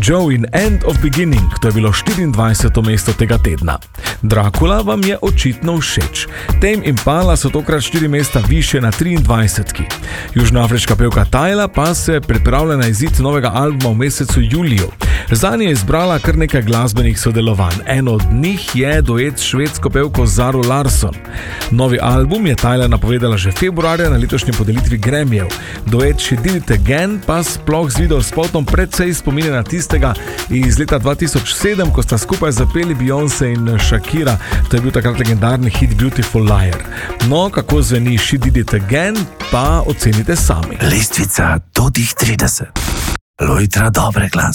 Joe in End of Beginning, to je bilo 24. mesto tega tedna. Dracula vam je očitno všeč. Tame Impala so tokrat 4 mesta više na 23. Južnoafriška pevka Tyla pa se pripravlja na izid novega albuma v mesecu juliju. Zanje je izbrala kar nekaj glasbenih sodelovanj. Eno od njih je duet s švedsko pevko Zaru Larsson. Novi album je Tyla napovedala že februarja na letošnji podelitvi Grammyjev. Duet She Did It Again pa sploh z videospotom precej spominja na tistega iz leta 2007, ko sta skupaj zapeli Beyoncé in Shakira. To je bil takrat legendarni hit Beautiful Liar. No, kako zveni She Did It Again, pa ocenite sami. Lestvica do tih 30. Lojtra dobre glasbe.